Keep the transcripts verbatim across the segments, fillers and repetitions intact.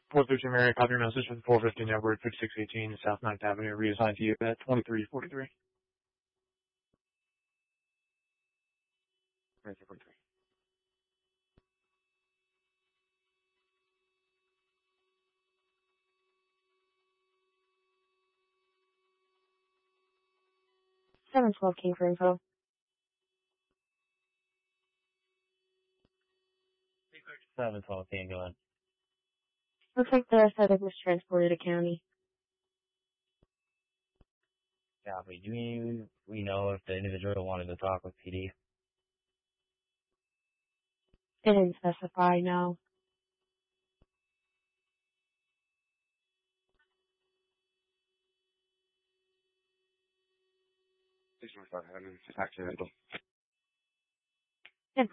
four thirteen Mary, copy your message from four fifteen Edward, fifty-six eighteen South ninth Avenue, reassigned to you at twenty-three forty-three. twenty-three forty-three. seven twelve King for info. seven twelve King, go ahead. Looks like the subject was transported to county. Copy. Do we, we know if the individual wanted to talk with P D? They didn't specify, no. six one five, I mean, it's accidental. Yeah.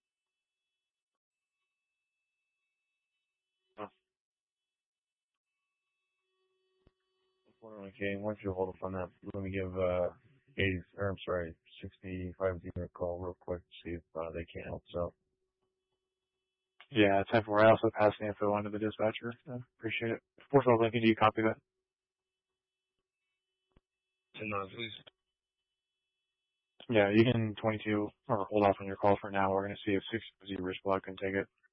Okay, once you hold up on that, let me give uh, eighty, or I'm sorry, sixty-five a call real quick to see if uh, they can help us out. Yeah, ten four. I also passed the info on to the dispatcher. So appreciate it. four twelve Lincoln, do you copy that? ten nine, please. Yeah, you can twenty-two, or hold off on your call for now. We're going to see if six zero Rich Block can take it.